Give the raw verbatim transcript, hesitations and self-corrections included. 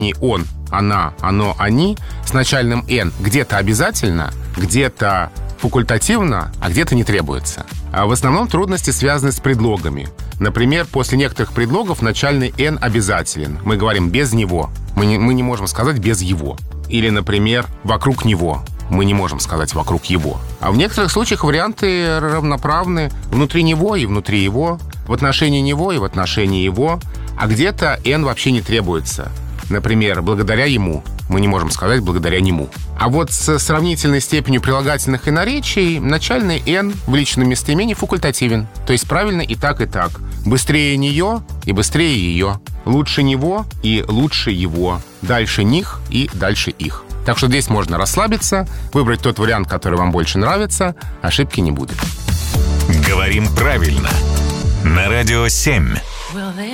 Не он, она, оно, они с начальным «н» где-то обязательно, где-то факультативно, а где-то не требуется. А в основном трудности связаны с предлогами. Например, после некоторых предлогов начальный «н» обязателен. Мы говорим «без него». Мы не, мы не можем сказать «без его». Или, например, «вокруг него». Мы не можем сказать «вокруг его». А в некоторых случаях варианты равноправны внутри него и внутри его, в отношении него и в отношении его, а где-то «н» вообще не требуется. Например, «благодаря ему». Мы не можем сказать «благодаря нему». А вот с сравнительной степенью прилагательных и наречий начальный «н» в личном местоимении факультативен. То есть правильно и так, и так. Быстрее нее и быстрее ее. Лучше него и лучше его. Дальше них и дальше их. Так что здесь можно расслабиться, выбрать тот вариант, который вам больше нравится. Ошибки не будет. Говорим правильно. На Радио семь.